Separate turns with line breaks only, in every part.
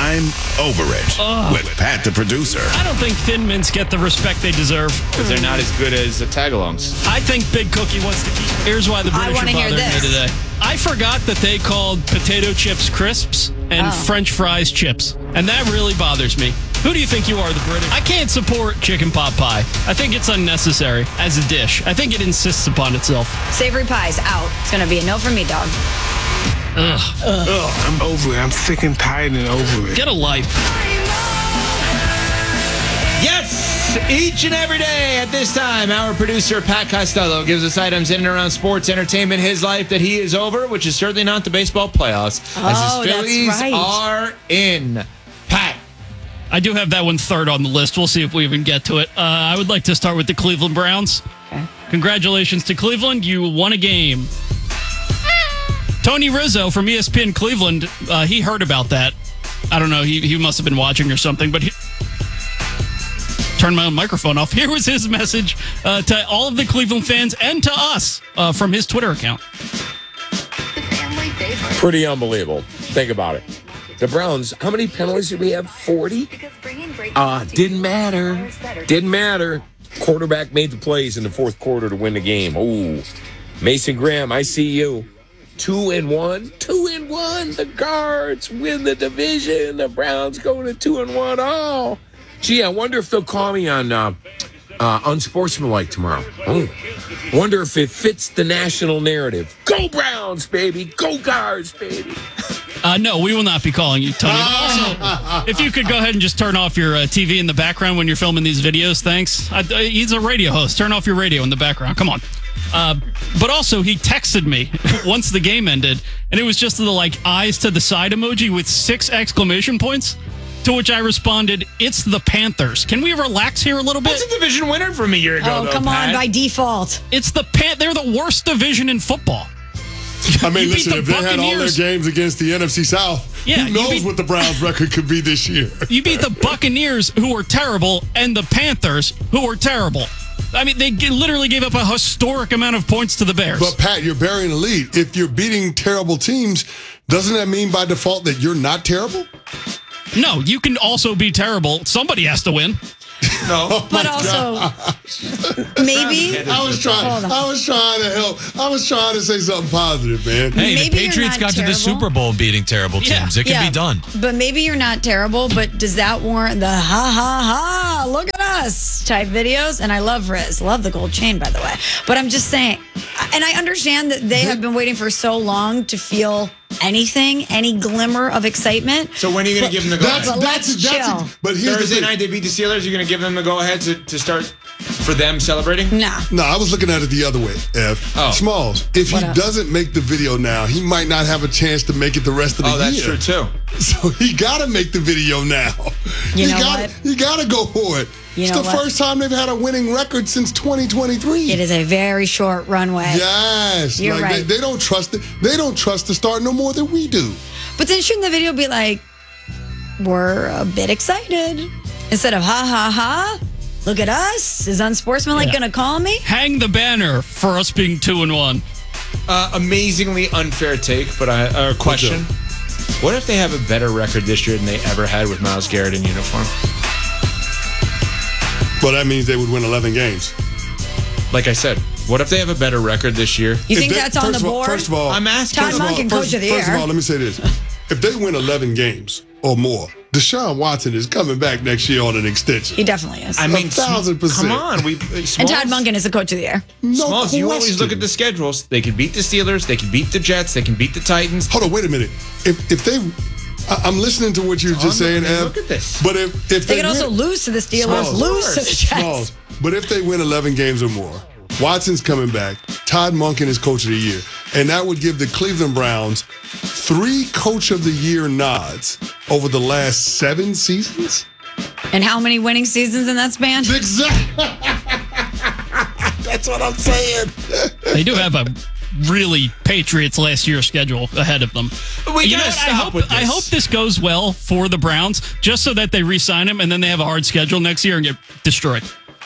I'm Over It with Pat the producer.
I don't think Thin Mints get the respect they deserve.
Because they're not as good as the Tagalongs.
I think Big Cookie wants to keep. Here's why the British are bothering me today. I forgot that they called potato chips crisps and French fries chips. And that really bothers me. Who do you think you are, the British? I can't support chicken pot pie. I think it's unnecessary as a dish. I think it insists upon itself.
Savory pie's out. It's going to be a no from me, dog.
I'm over it. I'm sick and tired and over it.
Get a life.
Yes! Each and every day at this time, our producer, Pat Costello, gives us items in and around sports, entertainment, his life that he is over, which is certainly not the baseball playoffs, as his Phillies are in. Pat.
I do have that one third on the list. We'll see if we even get to it. I would like to start with the Cleveland Browns. Okay. Congratulations to Cleveland. You won a game. Tony Rizzo from ESPN Cleveland, he heard about that. I don't know. He must have been watching or something, but he turned my own microphone off. Here was his message to all of the Cleveland fans and to us from his Twitter account.
Pretty unbelievable. Think about it. The Browns, how many penalties did we have? 40? Didn't matter. Didn't matter. Quarterback made the plays in the fourth quarter to win the game. Oh, Mason Graham, I see you. 2-1. 2-1. The Guards win the division. The Browns go to 2-1. Oh, gee, I wonder if they'll call me on Unsportsmanlike tomorrow. Oh, wonder if it fits the national narrative. Go Browns, baby. Go Guards, baby.
No, we will not be calling you, Tony. Also, if you could go ahead and just turn off your TV in the background when you're filming these videos, thanks. He's a radio host. Turn off your radio in the background. Come on. But also, he texted me once the game ended, and it was just the eyes to the side emoji with 6 exclamation points. To which I responded, "It's the Panthers. Can we relax here a little bit?"
That's a division winner from a year ago.
Oh, come on, by default.
It's the They're the worst division in football.
I mean, listen, if they had all their games against the NFC South, who knows what the Browns' record could be this year?
You beat the Buccaneers, who were terrible, and the Panthers, who were terrible. I mean, they literally gave up a historic amount of points to the Bears.
But, Pat, you're burying the lead. If you're beating terrible teams, doesn't that mean by default that you're not terrible?
No, you can also be terrible. Somebody has to win.
No,
but also maybe
I was trying to help. I was trying to say something positive, man.
Hey,
maybe
the Patriots got to the Super Bowl beating terrible teams. It can be done.
But maybe you're not terrible. But does that warrant the ha look at us type videos? And I love Riz, love the gold chain, by the way. But I'm just saying, and I understand that they have been waiting for so long to feel anything, any glimmer of excitement.
So when are you going to give them the go-ahead?
But let's chill.
But here's
Thursday night they beat the Steelers. You're going to give them the go-ahead to start for them celebrating?
Nah.
No, I was looking at it the other way, Ev.
Oh.
Smalls, if he doesn't make the video now, he might not have a chance to make it the rest of the year.
Oh, that's true, too.
So he got to make the video now.
You know what?
He got to go for it. It's the first time they've had a winning record since 2023.
It is a very short runway.
Yes.
You're right.
They don't trust it. They don't trust the start no more than we do.
But then shouldn't the video be like, we're a bit excited? Instead of ha, look at us. Is Unsportsmanlike going to call me?
Hang the banner for us being 2-1.
Amazingly unfair take, but a question. What if they have a better record this year than they ever had with Myles Garrett in uniform?
Well, that means they would win 11 games.
Like I said, what if they have a better record this year?
You think that's on the board?
First of all,
I'm asking.
Todd Monken, coach of the year.
First of all, let me say this. If they win 11 games or more, Deshaun Watson is coming back next year on an extension.
He definitely is.
I mean,
1,000%.
Come on.
And Todd Monken is the coach of the year.
Smalls, you always look at the schedules. They could beat the Steelers. They could beat the Jets. They can beat the Titans.
Hold on, wait a minute. If they... I'm listening to what you're just saying, Ev.
Look at this.
But if
they can also lose to the Steelers, lose to the Jets.
But if they win 11 games or more, Watson's coming back. Todd Monken is coach of the year. And that would give the Cleveland Browns 3 coach of the year nods over the last 7 seasons.
And how many winning seasons in that span?
Exactly. That's what I'm saying.
They do have a really Patriots last year schedule ahead of them. I hope this goes well for the Browns, just so that they re-sign him and then they have a hard schedule next year and get destroyed.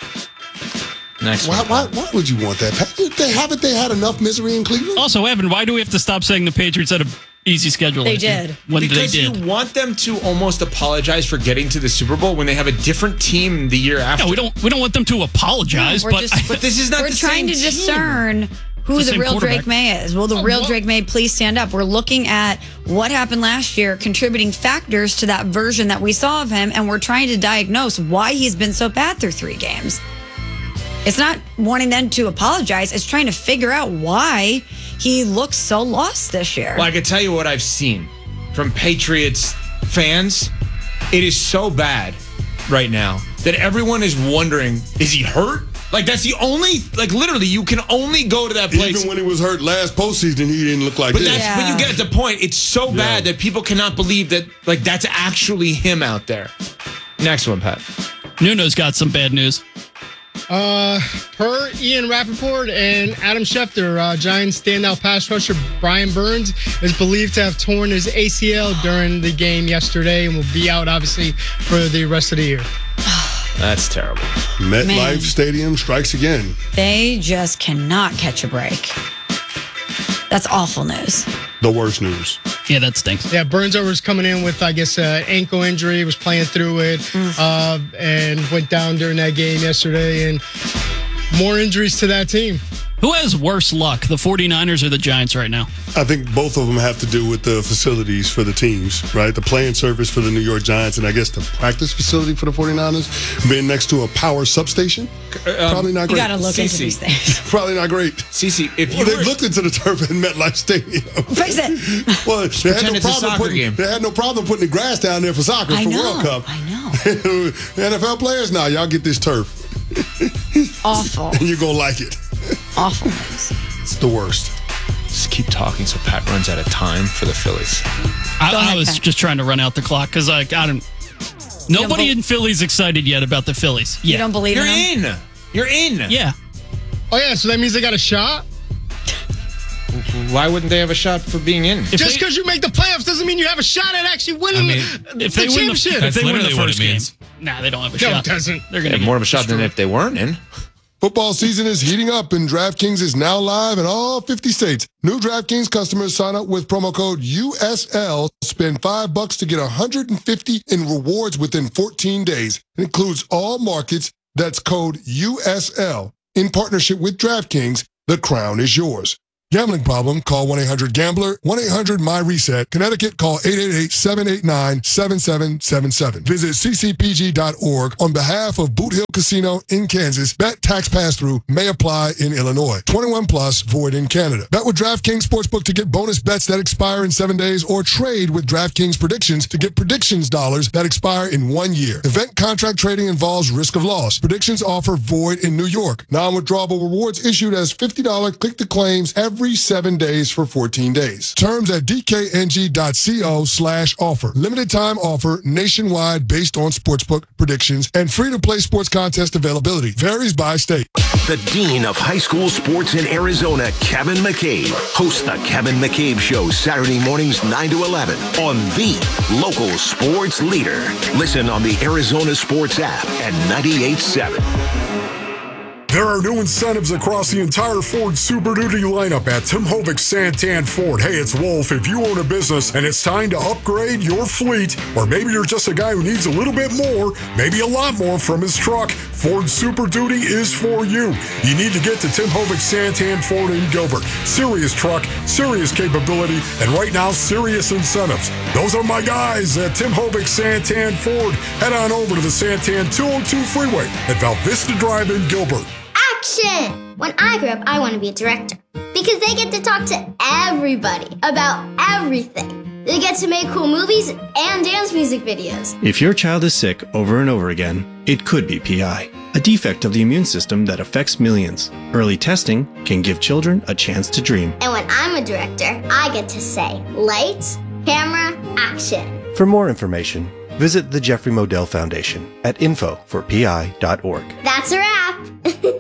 Why would you want that? Haven't they had enough misery in Cleveland?
Also, Evan, why do we have to stop saying the Patriots had a easy schedule.
They did.
When
because
they did.
you want them to almost apologize for getting to the Super Bowl when they have a different team the year after.
No, we don't want them to apologize,
No,
but this is not the
trying
same
to
team.
discern who
It's the
the
same
real
quarterback.
Drake May is. Will the real Drake May please stand up? We're looking at what happened last year, contributing factors to that version that we saw of him, and we're trying to diagnose why he's been so bad through 3 games. It's not wanting them to apologize. It's trying to figure out why he looks so lost this year.
Well, I can tell you what I've seen from Patriots fans. It is so bad right now that everyone is wondering, is he hurt? Like, that's the only, like, literally, you can only go to that place.
Even when he was hurt last postseason, he didn't look like
But
this.
but you get the point. It's so bad that people cannot believe that, like, that's actually him out there. Next one, Pat.
Nuno's got some bad news.
Per Ian Rappaport and Adam Schefter, Giants standout pass rusher Brian Burns is believed to have torn his ACL during the game yesterday and will be out, obviously, for the rest of the year.
That's terrible.
MetLife
Man.
Stadium strikes again.
They just cannot catch a break. That's awful news.
The worst news.
Yeah, that stinks.
Yeah, Burns was coming in with, I guess, an ankle injury, was playing through it, and went down during that game yesterday, and more injuries to that team.
Who has worse luck, the 49ers or the Giants right now?
I think both of them have to do with the facilities for the teams, right? The playing surface for the New York Giants and I guess the practice facility for the 49ers being next to a power substation. Probably not
You
great.
got to look into these things.
Probably not great.
Cece, if you
They've looked into the turf in MetLife Stadium.
Fix it.
Well, they had,
pretend
no
it's a
problem
soccer
putting,
game.
they had no problem putting the grass down there for soccer
I
for
know.
World Cup.
I know.
The NFL players, now y'all get this turf.
Awful.
And you're going to like it.
Awful news.
It's the worst.
just keep talking so Pat runs out of time for the Phillies.
I was just trying to run out the clock because I don't. Nobody in Philly's excited yet about the Phillies.
You don't believe
You're
in them?
You're in.
Yeah.
Oh, yeah, so that means they got a shot?
Why wouldn't they have a shot for being in?
Just because you make the playoffs doesn't mean you have a shot at actually winning the
if they win
championship.
if they win the
literally what it
first game,
means.
nah, they don't have a
No,
shot.
it doesn't.
They're
They
gonna
have more of a shot than if they weren't in.
Football season is heating up and DraftKings is now live in all 50 states. New DraftKings customers sign up with promo code USL. Spend $5 to get $150 in rewards within 14 days. It includes all markets. That's code USL. In partnership with DraftKings, the crown is yours. Gambling problem? Call 1-800-GAMBLER, 1-800-MY-RESET. Connecticut, call 888-789-7777. Visit ccpg.org on behalf of Boot Hill Casino in Kansas. Bet tax pass-through may apply in Illinois. 21 plus, void in Canada. Bet with DraftKings Sportsbook to get bonus bets that expire in 7 days or trade with DraftKings Predictions to get predictions dollars that expire in 1 year. Event contract trading involves risk of loss. Predictions offer void in New York. Non-withdrawable rewards issued as $50 click-to-claims every 7 days for 14 days. Terms at dkng.co/offer. Limited time offer nationwide based on sportsbook predictions and free-to-play sports contest availability. Varies by state.
The Dean of High School Sports in Arizona, Kevin McCabe, hosts the Kevin McCabe Show Saturday mornings 9 to 11 on the local sports leader. Listen on the Arizona Sports app at 98.7.
There are new incentives across the entire Ford Super Duty lineup at Tim Hovick Santan Ford. Hey, it's Wolf. If you own a business and it's time to upgrade your fleet, or maybe you're just a guy who needs a little bit more, maybe a lot more from his truck, Ford Super Duty is for you. You need to get to Tim Hovick Santan Ford in Gilbert. Serious truck, serious capability, and right now, serious incentives. Those are my guys at Tim Hovick Santan Ford. Head on over to the Santan 202 freeway at Val Vista Drive in Gilbert.
Action! When I grow up, I want to be a director because they get to talk to everybody about everything. They get to make cool movies and dance music videos.
If your child is sick over and over again, it could be PI, a defect of the immune system that affects millions. Early testing can give children a chance to dream.
And when I'm a director, I get to say, lights, camera, action.
For more information, visit the Jeffrey Modell Foundation at info4pi.org.
That's a wrap.
Looking for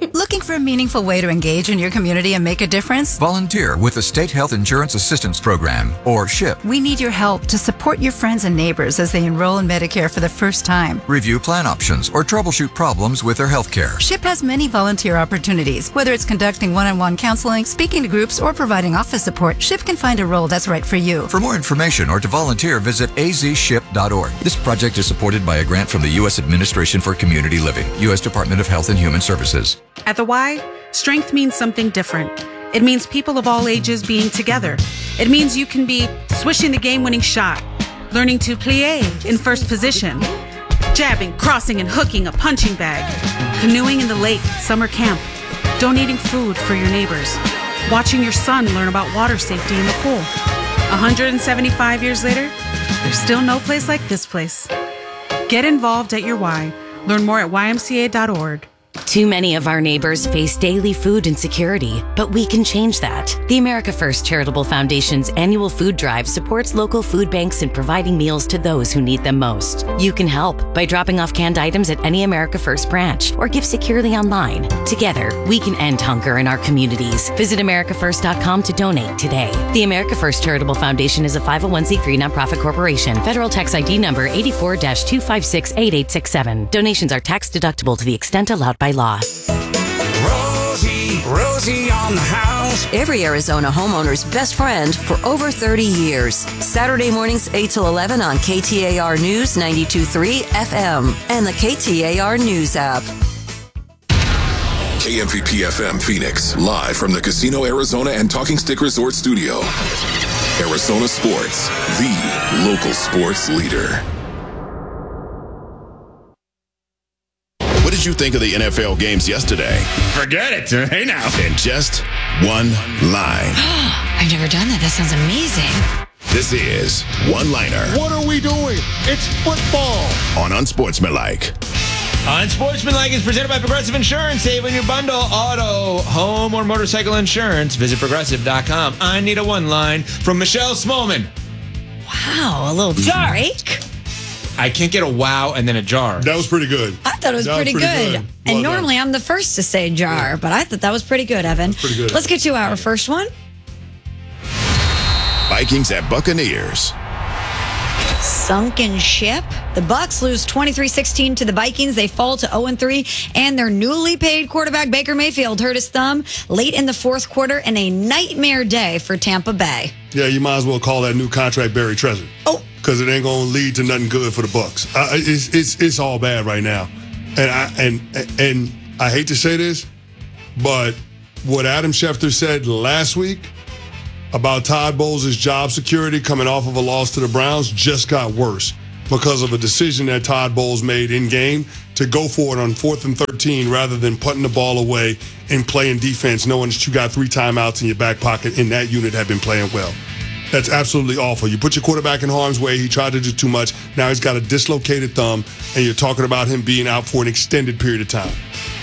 for a meaningful way to engage in your community and make a difference?
Volunteer with the State Health Insurance Assistance Program, or SHIP.
We need your help to support your friends and neighbors as they enroll in Medicare for the first time.
Review plan options or troubleshoot problems with their health care.
SHIP has many volunteer opportunities. Whether it's conducting one-on-one counseling, speaking to groups, or providing office support, SHIP can find a role that's right for you.
For more information or to volunteer, visit azship.org. This project is supported by a grant from the U.S. Administration for Community Living, U.S. Department of Health and Human Services.
At the Y, strength means something different. It means people of all ages being together. It means you can be swishing the game-winning shot, learning to plie in first position, jabbing, crossing, and hooking a punching bag, canoeing in the lake at summer camp, donating food for your neighbors, watching your son learn about water safety in the pool. 175 years later, there's still no place like this place. Get involved at your Y. Learn more at ymca.org.
Too many of our neighbors face daily food insecurity, but we can change that. The America First Charitable Foundation's annual food drive supports local food banks in providing meals to those who need them most. You can help by dropping off canned items at any America First branch or give securely online. Together, we can end hunger in our communities. Visit americafirst.com to donate today. The America First Charitable Foundation is a 501c3 nonprofit corporation. Federal tax ID number 84-2568867. Donations are tax deductible to the extent allowed by law.
Rosie on the house. Every Arizona homeowner's best friend for over 30 years. Saturday mornings 8 till 11 on KTAR News 92.3 FM and the KTAR News app.
KMVP FM Phoenix, live from the Casino Arizona and Talking Stick Resort Studio. Arizona Sports, the local sports leader. What did you think of the NFL games yesterday?
Forget it. Hey now.
In just one line.
I've never done that. That sounds amazing.
This is One Liner.
What are we doing? It's football.
On Unsportsmanlike.
Unsportsmanlike is presented by Progressive Insurance. Save on your bundle, auto, home, or motorcycle insurance. Visit progressive.com. I need a one line from Michelle Smallman.
Wow, a little break.
I can't get a wow and then a jar.
That was pretty good.
I thought it was pretty good. And normally I'm the first to say jar, but I thought that was pretty good, Evan.
Pretty good.
Let's get to our first one.
Vikings at Buccaneers.
Sunken ship. The Bucs lose 23-16 to the Vikings. They fall to 0-3, and their newly paid quarterback Baker Mayfield hurt his thumb late in the fourth quarter in a nightmare day for Tampa Bay.
Yeah, you might as well call that new contract Barry Trezor.
Oh.
Because it ain't going to lead to nothing good for the Bucs. It's all bad right now. And I hate to say this, but what Adam Schefter said last week about Todd Bowles' job security coming off of a loss to the Browns just got worse because of a decision that Todd Bowles made in game to go for it on 4th and 13 rather than putting the ball away and playing defense, knowing that you got 3 timeouts in your back pocket and that unit had been playing well. That's absolutely awful. You put your quarterback in harm's way. He tried to do too much. Now he's got a dislocated thumb, and you're talking about him being out for an extended period of time.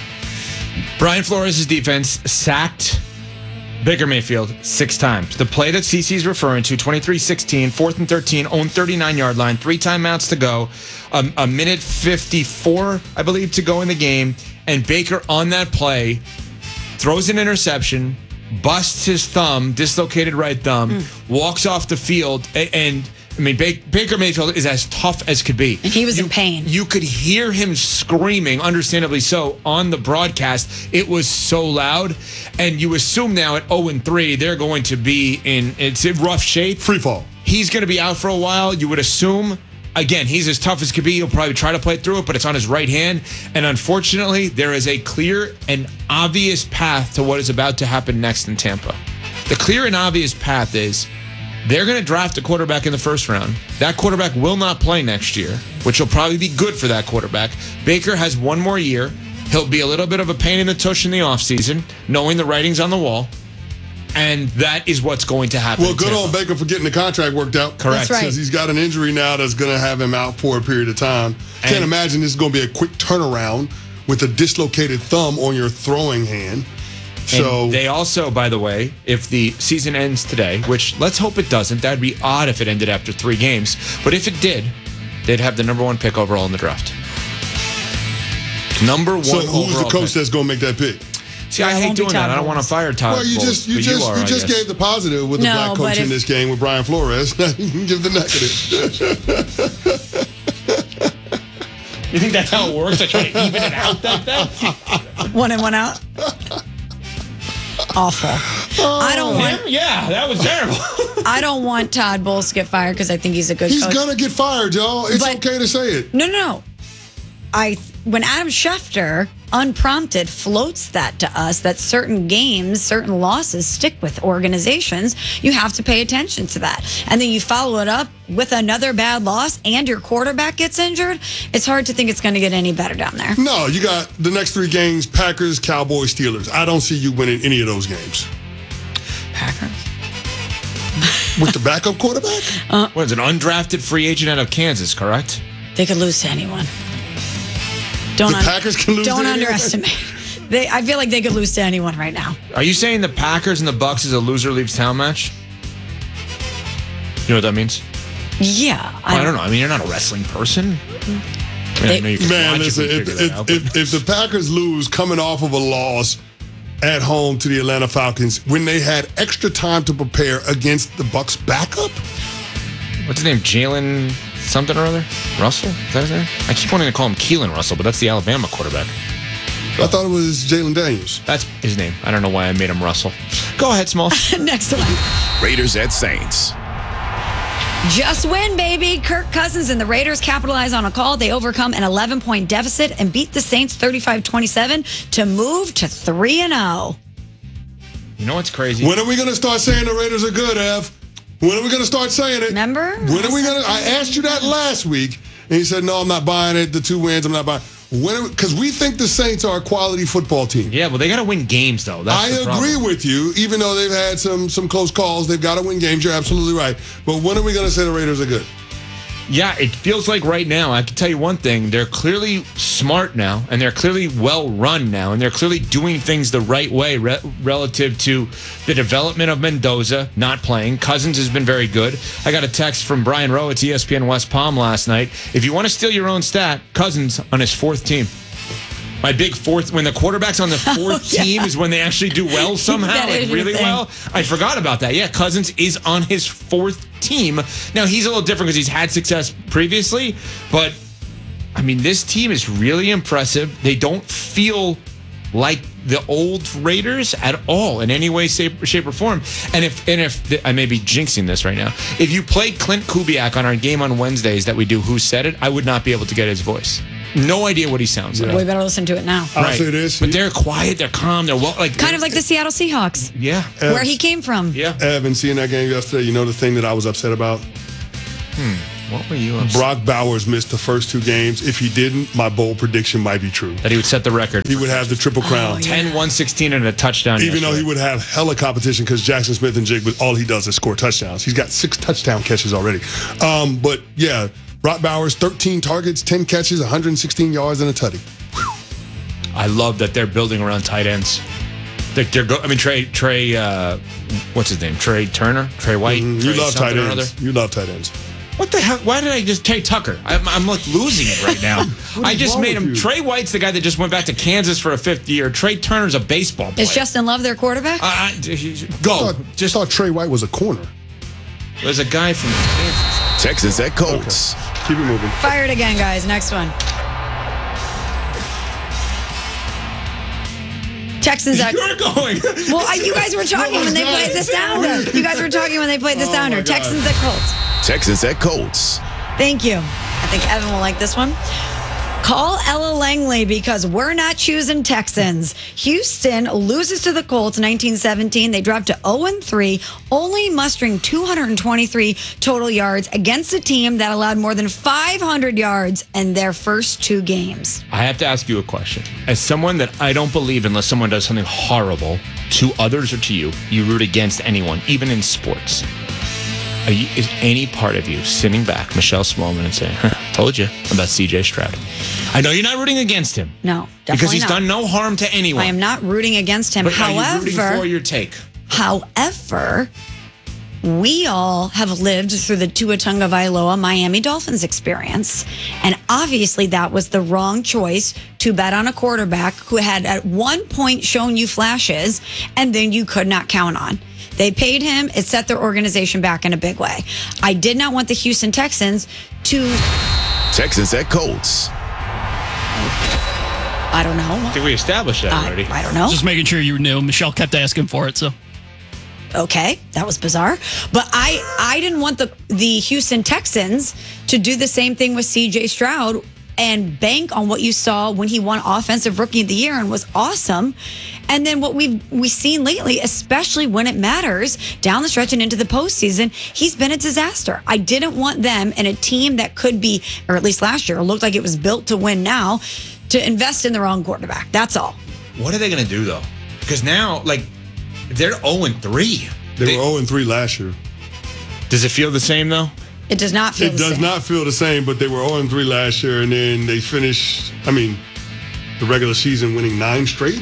Brian Flores' defense sacked Baker Mayfield 6 times. The play that CC's referring to, 23-16, 4th and 13, own 39-yard line, 3 timeouts to go, a minute 54, I believe, to go in the game, and Baker on that play throws an interception, busts his thumb, dislocated right thumb, walks off the field, and I mean, Baker Mayfield is as tough as could be.
And he was in pain.
You could hear him screaming, understandably so, on the broadcast. It was so loud. And you assume now at 0-3, they're going to be in rough shape.
Free fall.
He's going to be out for a while, you would assume. Again, he's as tough as could be. He'll probably try to play through it, but it's on his right hand. And unfortunately, there is a clear and obvious path to what is about to happen next in Tampa. The clear and obvious path is they're going to draft a quarterback in the first round. That quarterback will not play next year, which will probably be good for that quarterback. Baker has 1 more year. He'll be a little bit of a pain in the tush in the offseason, knowing the writing's on the wall. And that is what's going to happen.
Well, good on Baker for getting the contract worked out.
Correct.
That's right.
Because he's got an injury now that's going to have him out for a period of time. Can't imagine this is going to be a quick turnaround with a dislocated thumb on your throwing hand. So
and they also, by the way, if the season ends today, which let's hope it doesn't, that'd be odd if it ended after 3 games. But if it did, they'd have the number 1 pick overall in the draft. Number 1
so
overall
who's the coach
pick.
that's going to make that pick?
See, I hate doing that. I don't want to fire Todd.
Well, you
Bowles,
just gave the positive with the black coach in this game with Brian Flores. You can give the negative.
You think that's how it works? I try to even it out like that?
1 in, 1 out. Awful. I don't want.
Yeah, that was terrible.
I don't want Todd Bowles to get fired because I think he's a good coach.
He's gonna get fired, y'all. It's okay to say it.
No. When Adam Schefter, unprompted, floats that to us, that certain games, certain losses stick with organizations, you have to pay attention to that. And then you follow it up with another bad loss and your quarterback gets injured, it's hard to think it's going to get any better down there.
No, you got the next 3 games, Packers, Cowboys, Steelers. I don't see you winning any of those games.
Packers?
With the backup quarterback?
What is an undrafted free agent out of Kansas, correct?
They could lose to anyone.
Packers can lose to anyone?
Don't underestimate. I feel like they could lose to anyone right now.
Are you saying the Packers and the Bucks is a loser leaves town match? You know what that means?
Yeah.
I don't know. I mean, you're not a wrestling person.
Man, listen, if the Packers lose coming off of a loss at home to the Atlanta Falcons when they had extra time to prepare against the Bucks backup?
What's his name? Jalen something or other? Russell? Is that his name? I keep wanting to call him Keelan Russell, but that's the Alabama quarterback.
I thought it was Jalen Daniels.
That's his name. I don't know why I made him Russell. Go ahead, Smalls.
Next one.
Raiders at Saints.
Just win, baby. Kirk Cousins and the Raiders capitalize on a call. They overcome an 11-point deficit and beat the Saints 35-27 to move to 3-0.
You know what's crazy?
When are we going to start saying the Raiders are good, Ev? When are we going to start saying it?
Remember?
When are we going to? I asked you that last week, and you said, no, I'm not buying it. The 2 wins, I'm not buying. Because we think the Saints are a quality football team.
Yeah, well, they got to win games, though.
I agree with you. Even though they've had some close calls, they've got to win games. You're absolutely right. But when are we going to say the Raiders are good?
Yeah, it feels like right now, I can tell you one thing, they're clearly smart now, and they're clearly well run now, and they're clearly doing things the right way relative to the development of Mendoza not playing. Cousins has been very good. I got a text from Brian Rowe at ESPN West Palm last night. If you want to steal your own stat, Cousins on his 4th team. My big 4th, when the quarterback's on the 4th team is when they actually do well somehow, like really well. I forgot about that. Yeah, Cousins is on his 4th team. Now, he's a little different because he's had success previously, but, I mean, this team is really impressive. They don't feel like the old Raiders at all in any way, shape, or form. And if I may be jinxing this right now, if you played Clint Kubiak on our game on Wednesdays that we do Who Said It, I would not be able to get his voice. No idea what he sounds like.
We better listen to it now.
Right. But
they're quiet, they're calm, they're
kind of like the Seattle Seahawks.
Yeah.
Where he came from.
Yeah.
Evan, seeing that game yesterday, you know the thing that I was upset about?
What were you upset?
Brock Bowers missed the first 2 games. If he didn't, my bold prediction might be true.
That he would set the record.
He would have the triple crown.
10, 116, and a touchdown.
Even though he would have hella competition because Jackson Smith and Jig, all he does is score touchdowns. He's got 6 touchdown catches already. But yeah, Brock Bowers, 13 targets, 10 catches, 116 yards, and a tutty.
I love that they're building around tight ends. Trey, what's his name? Trey Turner? Trey White?
You love tight ends. You love tight ends.
What the hell? Why did I just take Tucker? I'm like losing it right now. I just made him. Trey White's the guy that just went back to Kansas for a 5th year. Trey Turner's a baseball player.
Is Justin Love their quarterback?
Go.
Just thought Trey White was a corner.
There's a guy from Kansas.
Texans at Colts.
Okay. Keep it moving.
Fire it again, guys. Next one. Texans at...
You're going.
Well, you guys were talking when they played the sounder. You guys were talking when they played the sounder. Texans at Colts.
Texans at Colts.
Thank you. I think Evan will like this one. Call Ella Langley because we're not choosing Texans. Houston loses to the Colts 19-17. They dropped to 0-3, only mustering 223 total yards against a team that allowed more than 500 yards in their first 2 games.
I have to ask you a question. As someone that I don't believe unless someone does something horrible to others or to you, you root against anyone, even in sports. Is any part of you sitting back, Michelle Smallman, and saying, told you about C.J. Stroud? I know you're not rooting against him.
No, definitely
because he's done no harm to anyone.
I am not rooting against him.
But
however,
are you rooting for your take?
However, we all have lived through the Tua Tagovailoa Miami Dolphins experience. And obviously that was the wrong choice to bet on a quarterback who had at one point shown you flashes and then you could not count on. They paid him. It set their organization back in a big way. I did not want the Houston Texans to...
Texans at Colts.
I don't know.
I think we established that already.
I don't know.
Just making sure you knew. Michelle kept asking for it, so...
Okay, that was bizarre. But I didn't want the Houston Texans to do the same thing with C.J. Stroud and bank on what you saw when he won Offensive Rookie of the Year and was awesome. And then what we've seen lately, especially when it matters, down the stretch and into the postseason, he's been a disaster. I didn't want them and a team that could be, or at least last year, looked like it was built to win now, to invest in the wrong quarterback. That's all.
What are they going to do, though? Because now, they're 0-3.
They were 0-3 last year.
Does it feel the same, though?
It does not feel the same.
It does not feel the same, but they were 0-3 last year, and then they finished, the regular season winning 9 straight.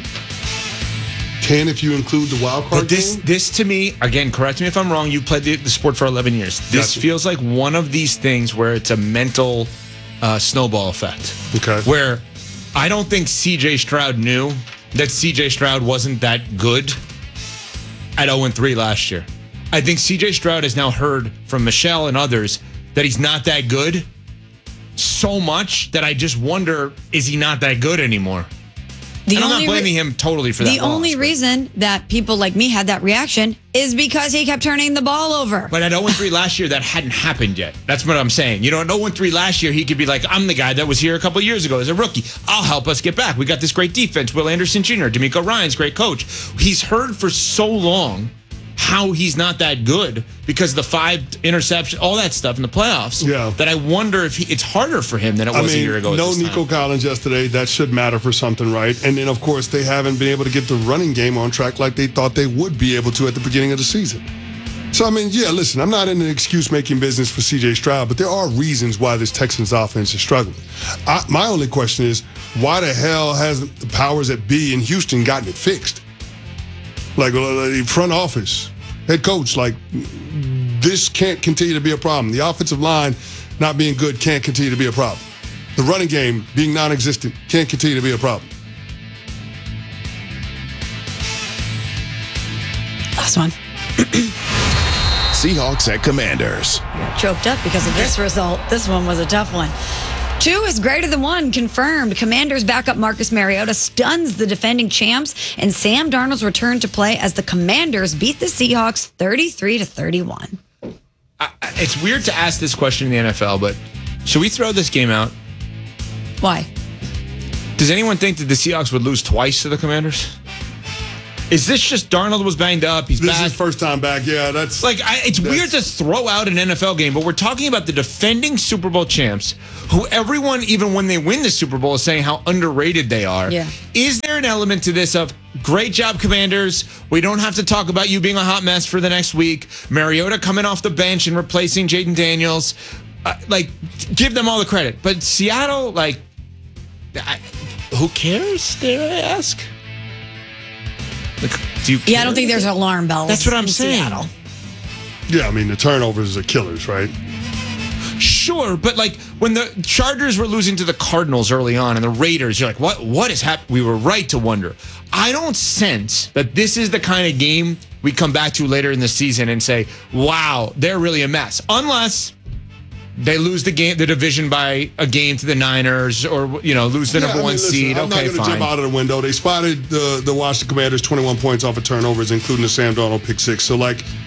10 if you include the wild card game.
This to me, again, correct me if I'm wrong, you've played the sport for 11 years. This feels like one of these things where it's a mental snowball effect.
Okay.
Where I don't think C.J. Stroud knew that C.J. Stroud wasn't that good at 0-3 last year. I think C.J. Stroud has now heard from Michelle and others that he's not that good so much that I just wonder, is he not that good anymore? And I'm not blaming him totally for that.
The only reason that people like me had that reaction is because he kept turning the ball over.
But at 0-3 last year, that hadn't happened yet. That's what I'm saying. At 0-3 last year, he could be like, I'm the guy that was here a couple of years ago as a rookie. I'll help us get back. We got this great defense. Will Anderson Jr., D'Amico Ryan's great coach. He's heard for so long how he's not that good because of the 5 interceptions, all that stuff in the playoffs.
Yeah.
That I wonder if it's harder for him than it was a year ago.
No Nico Collins yesterday. That should matter for something, right? And then, of course, they haven't been able to get the running game on track like they thought they would be able to at the beginning of the season. So, listen, I'm not in the excuse-making business for C.J. Stroud, but there are reasons why this Texans offense is struggling. My only question is, why the hell hasn't the powers that be in Houston gotten it fixed? The front office, head coach, this can't continue to be a problem. The offensive line not being good can't continue to be a problem. The running game being non-existent can't continue to be a problem.
Last one.
Seahawks at Commanders.
Choked up because of this result. This one was a tough one. 2 is greater than 1, confirmed. Commanders backup Marcus Mariota stuns the defending champs, and Sam Darnold's return to play as the Commanders beat the Seahawks 33-31.
It's weird to ask this question in the NFL, but should we throw this game out?
Why?
Does anyone think that the Seahawks would lose twice to the Commanders? Is this just Darnold was banged up? He's back.
This is first time back. Yeah, that's
it's weird to throw out an NFL game, but we're talking about the defending Super Bowl champs, who everyone, even when they win the Super Bowl, is saying how underrated they are.
Yeah.
Is there an element to this of great job, Commanders? We don't have to talk about you being a hot mess for the next week. Mariota coming off the bench and replacing Jaden Daniels. Give them all the credit. But Seattle, who cares? Dare I ask? Do you care?
I don't think there's alarm bells.
That's what I'm saying.
Seattle.
Yeah, the turnovers are killers, right?
Sure, but when the Chargers were losing to the Cardinals early on and the Raiders, you're like, what is happening? We were right to wonder. I don't sense that this is the kind of game we come back to later in the season and say, wow, they're really a mess. Unless they lose the division by a game to the Niners, or lose the number 1 seed.
I'm not going to jump out of the window. They spotted the Washington Commanders 21 points off of turnovers, including the Sam Darnold pick 6. So,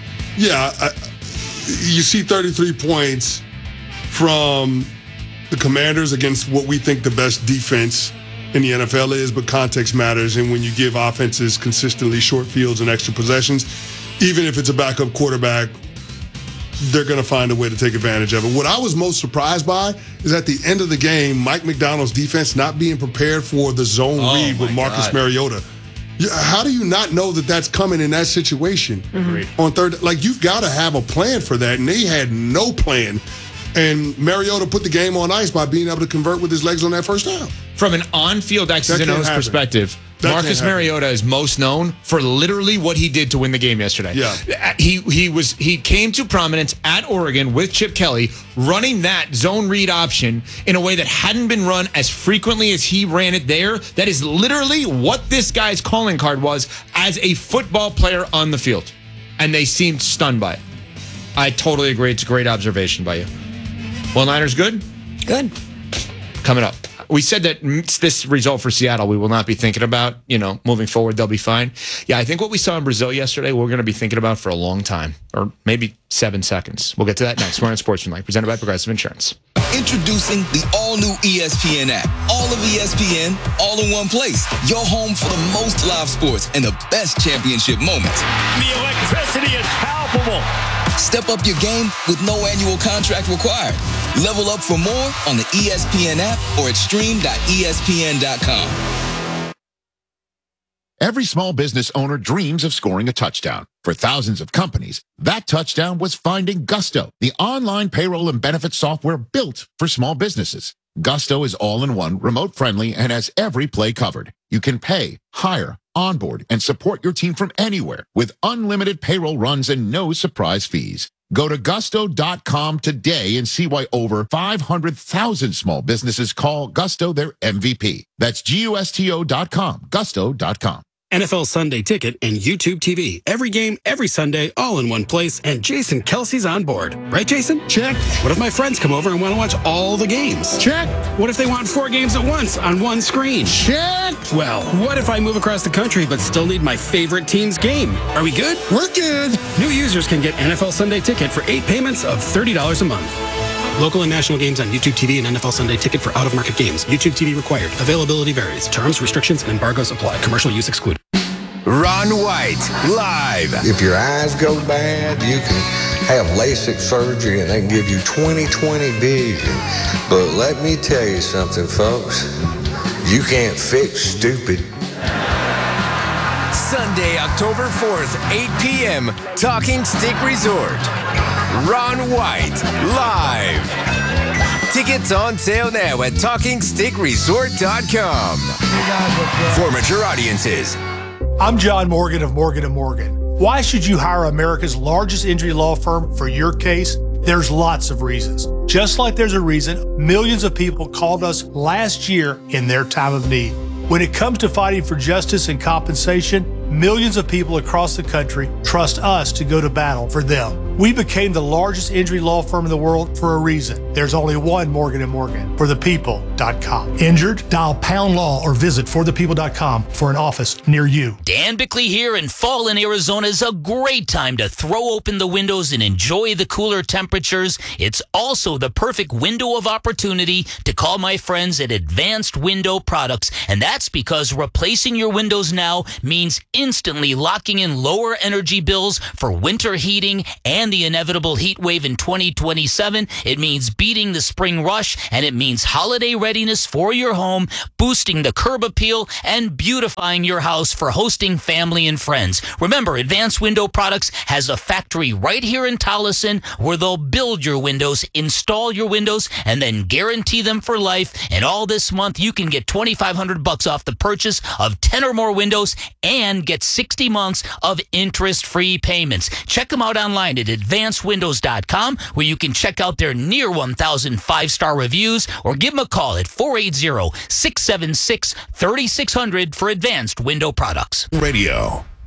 you see 33 points from the Commanders against what we think the best defense in the NFL is, but context matters. And when you give offenses consistently short fields and extra possessions, even if it's a backup quarterback, they're going to find a way to take advantage of it. What I was most surprised by is at the end of the game, Mike McDonald's defense not being prepared for the zone read with Marcus Mariota. How do you not know that that's coming in that situation? Mm-hmm. On third? You've got to have a plan for that, and they had no plan. And Mariota put the game on ice by being able to convert with his legs on that first down.
From an on-field X's and O's perspective, Marcus Mariota is most known for literally what he did to win the game yesterday.
Yeah.
He came to prominence at Oregon with Chip Kelly, running that zone read option in a way that hadn't been run as frequently as he ran it there. That is literally what this guy's calling card was as a football player on the field. And they seemed stunned by it. I totally agree. It's a great observation by you. Well, Niners good?
Good.
Coming up. We said that this result for Seattle, we will not be thinking about, moving forward, they'll be fine. Yeah, I think what we saw in Brazil yesterday, we're going to be thinking about for a long time, or maybe 7 seconds. We'll get to that next. We're on Sportsmanlike, presented by Progressive Insurance.
Introducing the all-new ESPN app. All of ESPN, all in one place. Your home for the most live sports and the best championship moments.
The electricity is palpable.
Step up your game with no annual contract required. Level up for more on the ESPN app or at stream.espn.com.
Every small business owner dreams of scoring a touchdown. For thousands of companies, that touchdown was finding Gusto, the online payroll and benefits software built for small businesses. Gusto is all-in-one, remote-friendly, and has every play covered. You can pay, hire, onboard, and support your team from anywhere with unlimited payroll runs and no surprise fees. Go to gusto.com today and see why over 500,000 small businesses call Gusto their MVP. That's gusto.com, gusto.com.
NFL Sunday Ticket and YouTube TV. Every game, every Sunday, all in one place, and Jason Kelsey's on board. Right, Jason?
Check.
What if my friends come over and want to watch all the games?
Check.
What if they want 4 games at once on one screen?
Check.
Well, what if I move across the country but still need my favorite team's game? Are we good?
We're good.
New users can get NFL Sunday Ticket for 8 payments of $30 a month. Local and national games on YouTube TV and NFL Sunday Ticket for out-of-market games. YouTube TV required. Availability varies. Terms, restrictions, and embargoes apply. Commercial use excluded.
Ron White, live.
If your eyes go bad, you can have LASIK surgery and they can give you 20/20 vision. But let me tell you something, folks. You can't fix stupid.
Sunday, October 4th, 8 p.m., Talking Stick Resort. Ron White, live. Tickets on sale now at TalkingStickResort.com. For mature audiences.
I'm John Morgan of Morgan & Morgan. Why should you hire America's largest injury law firm for your case? There's lots of reasons. Just like there's a reason millions of people called us last year in their time of need. When it comes to fighting for justice and compensation, millions of people across the country trust us to go to battle for them. We became the largest injury law firm in the world for a reason. There's only one Morgan & Morgan, forthepeople.com. Injured? Dial pound law or visit forthepeople.com for an office near you.
Dan Bickley here, and fall in Arizona is a great time to throw open the windows and enjoy the cooler temperatures. It's also the perfect window of opportunity to call my friends at Advanced Window Products, and that's because replacing your windows now means instantly locking in lower energy bills for winter heating and the inevitable heat wave in 2027. It means beating the spring rush, and it means holiday readiness for your home, boosting the curb appeal, and beautifying your house for hosting family and friends. Remember, Advanced Window Products has a factory right here in Tolleson where they'll build your windows, install your windows, and then guarantee them for life. And all this month, you can get $2,500 off the purchase of 10 or more windows and get 60 months of interest-free payments. Check them out online at advancedwindows.com, where you can check out their near 1,000 5-star reviews, or give them a call at 480-676-3600 for Advanced Window Products.
Radio.